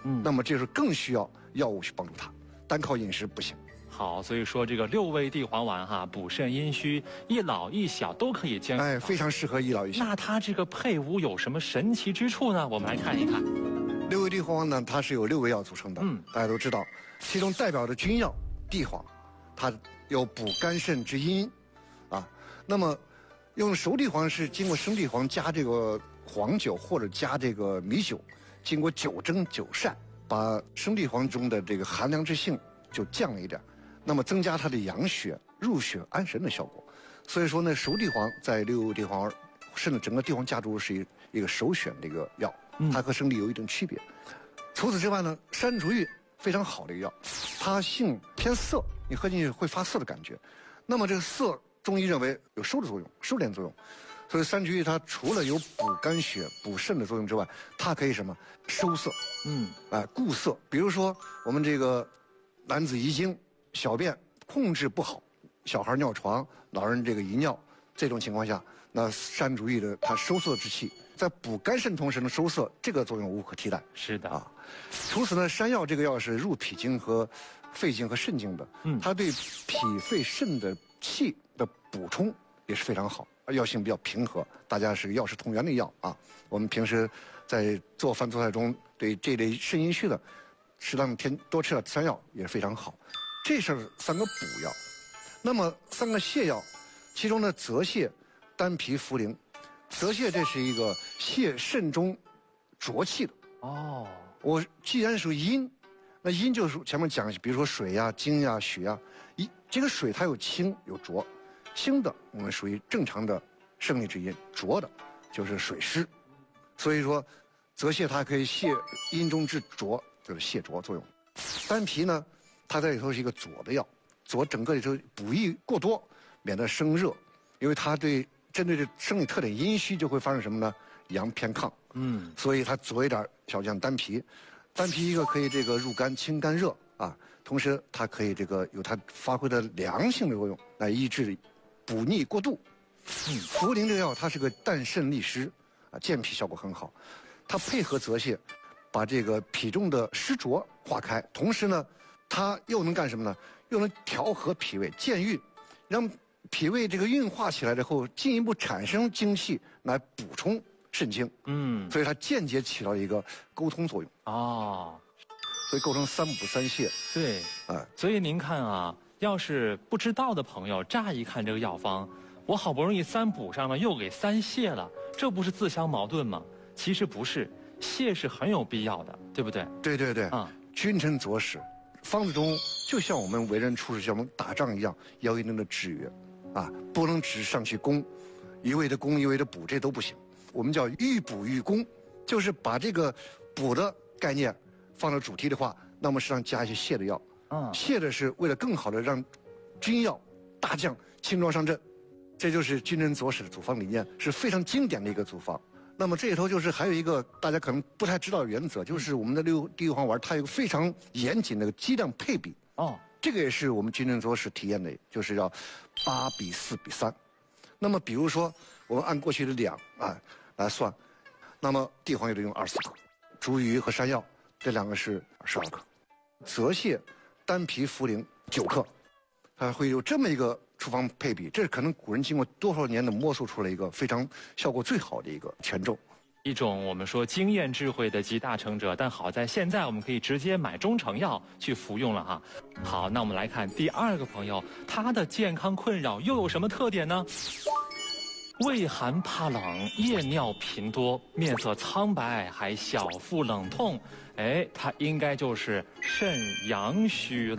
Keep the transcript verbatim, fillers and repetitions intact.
嗯，那么这时候更需要药物去帮助他，单靠饮食不行。 好，所以说这个六味地黄丸哈，补肾阴虚，一老一小都可以兼顾。 哎，非常适合一老一小。 那它这个配伍有什么神奇之处呢？我们来看一看。 六味地黄丸呢，它是由六味药组成的。嗯，大家都知道，其中代表的君药地黄，它有补肝肾之阴，啊，那么用熟地黄是经过生地黄加这个黄酒或者加这个米酒，经过酒蒸酒晒，把生地黄中的这个寒凉之性就降了一点。那么增加它的养血、入血、安神的效果，所以说呢，熟地黄在六味地黄甚至整个地黄家族是一一个首选的一个药，它和生地有一定区别。除此之外呢，山竹玉非常好的一个药，它性偏涩，你喝进去会发涩的感觉。那么这个涩，中医认为有收的作用、收敛作用，所以山竹玉它除了有补肝血、补肾的作用之外，它可以什么收涩，嗯，哎、呃，固涩。比如说我们这个男子遗精。小便控制不好，小孩尿床，老人这个遗尿，这种情况下，那山竹玉的它收涩之气，在补肝肾同时能收涩，这个作用无可替代。 是的啊。 除此呢，山药这个药是入脾经和肺经和肾经的，嗯，它对脾肺肾的气的补充也是非常好，药性比较平和，大家是药食同源的药啊。我们平时在做饭做菜中，对这类肾阴虚的，适当添多吃点山药也是非常好。这是三个补药，那么三个泻药，其中的泽泻、丹皮、茯苓。泽泻这是一个泻肾中浊气的。哦，我既然属阴，那阴就是前面讲，比如说水呀、精呀、血呀，一这个水它有清有浊，清的我们属于正常的生理之阴，浊的就是水湿，所以说泽泻它可以泻阴中之浊，就是泻浊作用。丹皮呢？它在里头是一个佐的药，佐整个里头补益过多，免得生热，因为它对针对这生理特点阴虚就会发生什么呢？阳偏亢，嗯，所以它佐一点小将丹皮，丹皮一个可以这个入肝清肝热啊，同时它可以这个有它发挥的凉性的作用来抑制补逆过度。嗯，茯苓这个药它是个淡渗利湿啊，健脾效果很好，它配合泽泻，把这个脾中的湿浊化开，同时呢。它又能干什么呢？又能调和脾胃，健运，让脾胃这个运化起来之后，进一步产生精气来补充肾精。嗯，所以它间接起到一个沟通作用。哦，所以构成三补三泻。 对，哎，所以您看啊，要是不知道的朋友，乍一看这个药方，我好不容易三补上了，又给三泻了，这不是自相矛盾吗？其实不是，泻是很有必要的，对不对？ 对对对，啊，君臣佐使。方子中就像我们为人处事，像我们打仗一样，要有一定的制约，啊，不能只上去攻，一味的攻，一味的补，这都不行。我们叫欲补欲攻，就是把这个补的概念放到主题的话，那么实际上加一些泻的药，啊，泻的是为了更好的让君药大将轻装上阵，这就是君臣佐使的组方理念，是非常经典的一个组方。那么这里头就是还有一个大家可能不太知道的原则，就是我们的六地黄丸它有个非常严谨的剂量配比哦，这个也是我们君臣佐使体验的，就是要八比四比三。那么比如说我们按过去的量啊来算，那么地黄就得用二十四克，竹鱼和山药这两个是十二克，泽泻、丹皮、茯苓九克，它会有这么一个处方配比，这是可能古人经过多少年的摸索出来一个非常效果最好的一个权重， 一种我们说经验智慧的集大成者。但好在现在我们可以直接买中成药去服用了哈。好，那我们来看第二个朋友，他的健康困扰又有什么特点呢？畏寒怕冷，夜尿频多，面色苍白，还小腹冷痛，哎，他应该就是肾阳虚了。